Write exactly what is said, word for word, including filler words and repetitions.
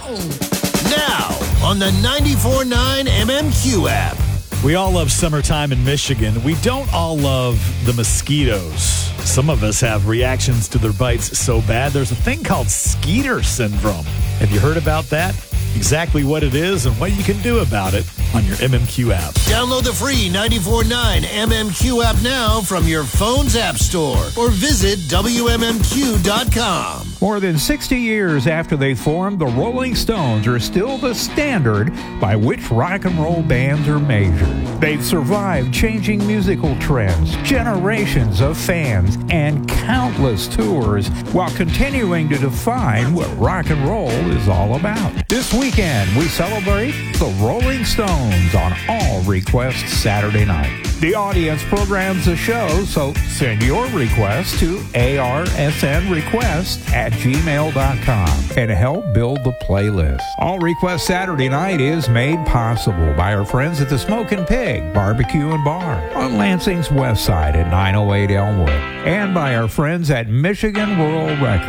Now, on the ninety-four point nine M M Q app. We all love summertime in Michigan. We don't all love the mosquitoes. Some of us have reactions to their bites so bad, there's a thing called skeeter syndrome. Have you heard about that? Exactly what it is and what you can do about it on your M M Q app. Download the free ninety-four point nine M M Q app now from your phone's app store or visit W M M Q dot com. More than sixty years after they formed, the Rolling Stones are still the standard by which rock and roll bands are measured. They've survived changing musical trends, generations of fans, and countless tours while continuing to define what rock and roll is all about. This weekend, we celebrate the Rolling Stones on All Requests Saturday night. The audience programs the show, so send your request to arsnrequest at gmail dot com and help build the playlist. All Requests Saturday night is made possible by our friends at the Smokin' Pig Barbecue and Bar on Lansing's west side at nine oh eight Elmwood, and by our friends at Michigan Rural Records.